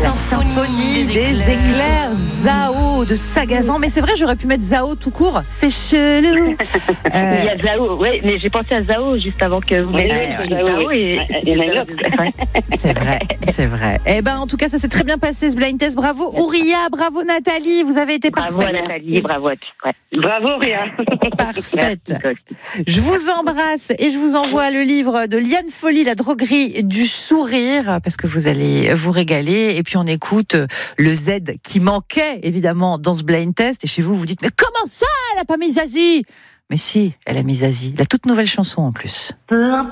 symphonie des éclairs, Zao de Sagazan. Mais c'est vrai, j'aurais pu mettre Zao tout court. C'est chelou. Il y a Zao, oui, mais j'ai pensé à Zao juste avant que vous m'ayez Zao et c'est vrai. Eh ben, en tout cas, ça s'est très bien passé ce blind test. Bravo Ouria, bravo Nathalie, vous avez été parfaite. Bravo Nathalie, bravo à tous. Bravo Ouria. Parfaite. Je vous embrasse et je vous envoie le livre de Liane Folly, La droguerie du sourire, parce que vous allez vous régaler. Et puis on écoute le Z qui manquait évidemment dans ce blind test. Et chez vous, vous dites, mais comment ça, elle a pas mis Zazie? Mais si, elle a mis Zazie. La toute nouvelle chanson en plus. Peu importe.